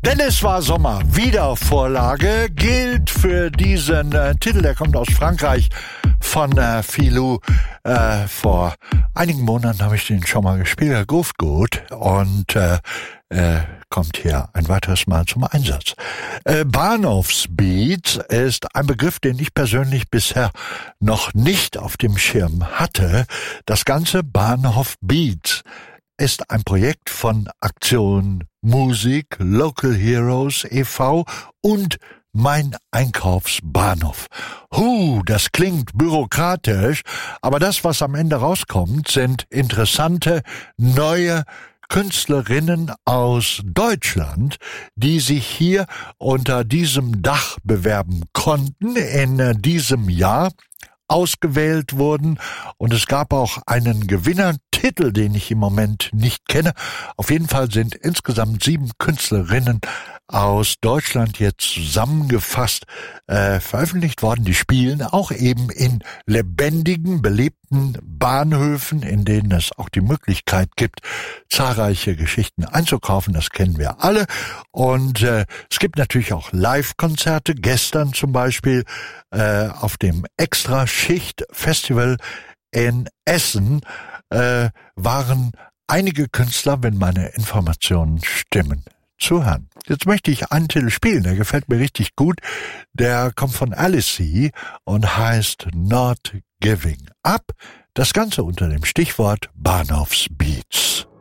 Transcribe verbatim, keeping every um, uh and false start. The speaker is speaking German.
Denn es war Sommer. Wiedervorlage gilt für diesen äh, Titel, der kommt aus Frankreich von äh, Filou. Äh, vor einigen Monaten habe ich den schon mal gespielt. Er ruft gut und äh, äh, kommt hier ein weiteres Mal zum Einsatz. Äh, Bahnhofsbeats ist ein Begriff, den ich persönlich bisher noch nicht auf dem Schirm hatte. Das ganze Bahnhof Beats ist ein Projekt von Aktion Musik, Local Heroes e V und Mein Einkaufsbahnhof. Huh, das klingt bürokratisch, aber das, was am Ende rauskommt, sind interessante, neue Künstlerinnen aus Deutschland, die sich hier unter diesem Dach bewerben konnten in diesem Jahr, ausgewählt wurden, und es gab auch einen Gewinnertitel, den ich im Moment nicht kenne. Auf jeden Fall sind insgesamt sieben Künstlerinnen aus Deutschland jetzt zusammengefasst äh, veröffentlicht worden. Die spielen auch eben in lebendigen, belebten Bahnhöfen, in denen es auch die Möglichkeit gibt, zahlreiche Geschichten einzukaufen. Das kennen wir alle. Und äh, es gibt natürlich auch Live-Konzerte. Gestern zum Beispiel äh, auf dem Extra-Schicht-Festival in Essen äh, waren einige Künstler, wenn meine Informationen stimmen, zu hören. Jetzt möchte ich einen Titel spielen, der gefällt mir richtig gut. Der kommt von Alice und heißt Not Giving Up. Das Ganze unter dem Stichwort Bahnhofsbeats.